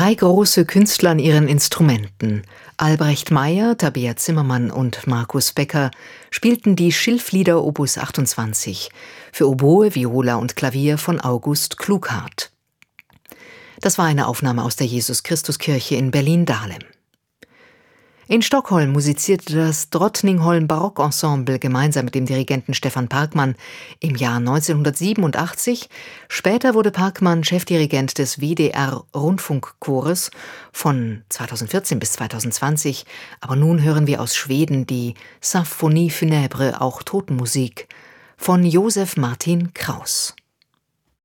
Drei große Künstler an ihren Instrumenten, Albrecht Meyer, Tabea Zimmermann und Markus Becker, spielten die Schilflieder Opus 28 für Oboe, Viola und Klavier von August Klughardt. Das war eine Aufnahme aus der Jesus-Christus-Kirche in Berlin-Dahlem. In Stockholm musizierte das Drottningholm Barockensemble gemeinsam mit dem Dirigenten Stefan Parkmann im Jahr 1987. Später wurde Parkmann Chefdirigent des WDR-Rundfunkchores von 2014 bis 2020. Aber nun hören wir aus Schweden die Symphonie funèbre, auch Totenmusik, von Josef Martin Kraus.